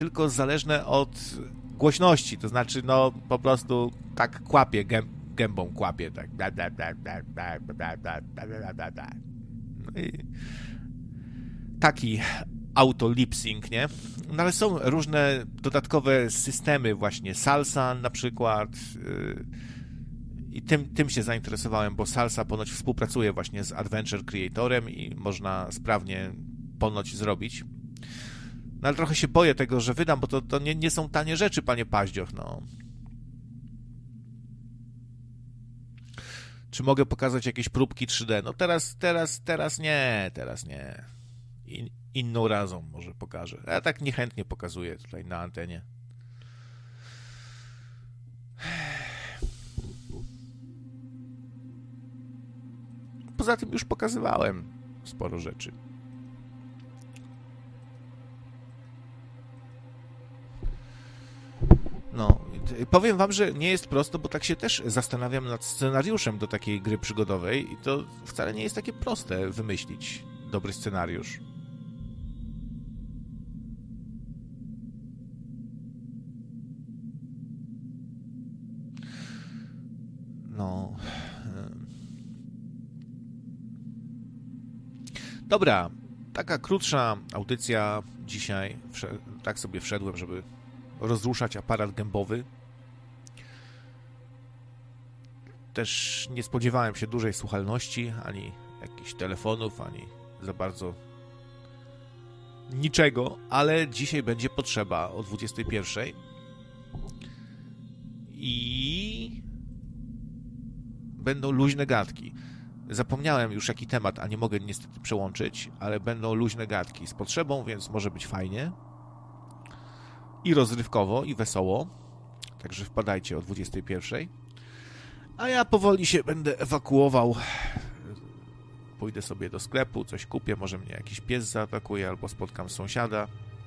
tylko zależne od głośności, to znaczy, no, po prostu tak kłapie, gębą kłapie, tak. No i taki auto-lip-sync, nie? No ale są różne dodatkowe systemy, właśnie Salsa na przykład, i tym się zainteresowałem, bo Salsa ponoć współpracuje właśnie z Adventure Creatorem i można sprawnie ponoć zrobić. No ale trochę się boję tego, że wydam, bo to nie są tanie rzeczy, panie Paździoch, no. Czy mogę pokazać jakieś próbki 3D? No teraz nie. Inną razą może pokażę. Ja tak niechętnie pokazuję tutaj na antenie. Poza tym już pokazywałem sporo rzeczy. No, powiem wam, że nie jest prosto, bo tak się też zastanawiam nad scenariuszem do takiej gry przygodowej i to wcale nie jest takie proste wymyślić dobry scenariusz. No. Dobra, taka krótsza audycja dzisiaj. Tak sobie wszedłem, żeby rozruszać aparat gębowy. Też nie spodziewałem się dużej słuchalności, ani jakichś telefonów, ani za bardzo niczego, ale dzisiaj będzie potrzeba o 21:00 i będą luźne gadki. Zapomniałem już jaki temat, a nie mogę niestety przełączyć, ale będą luźne gadki z potrzebą, więc może być fajnie. I rozrywkowo, i wesoło. Także wpadajcie o 21:00. A ja powoli się będę ewakuował. Pójdę sobie do sklepu, coś kupię, może mnie jakiś pies zaatakuje, albo spotkam sąsiada.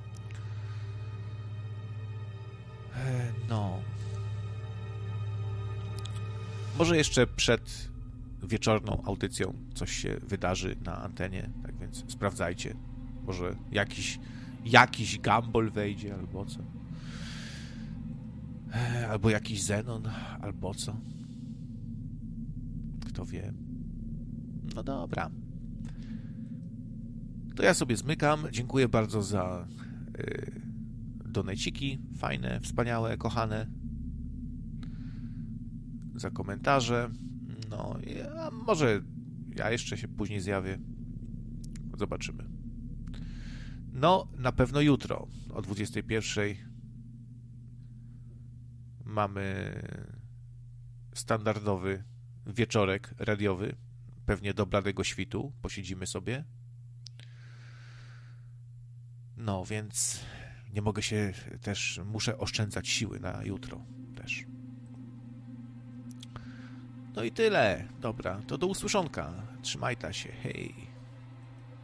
No. Może jeszcze przed wieczorną audycją coś się wydarzy na antenie, tak więc sprawdzajcie. Może jakiś Gumball wejdzie, albo co. Albo jakiś Zenon, albo co. Kto wie. No dobra. To ja sobie zmykam. Dziękuję bardzo za donejciki. Fajne, wspaniałe, kochane. Za komentarze. No, a może ja jeszcze się później zjawię. Zobaczymy. No, na pewno jutro o 21:00 mamy standardowy wieczorek radiowy. Pewnie do bladego świtu. Posiedzimy sobie. No, więc nie mogę się też... Muszę oszczędzać siły na jutro też. No i tyle. Dobra, to do usłyszonka. Trzymajta się. Hej.